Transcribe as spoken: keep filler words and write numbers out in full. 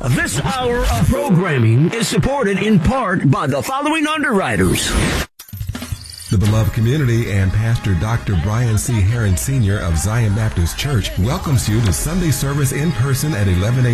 This hour of programming is supported in part by the following underwriters. The beloved community and Pastor Doctor Brian C. Heron Senior of Zion Baptist Church welcomes you to Sunday service in person at eleven a.m.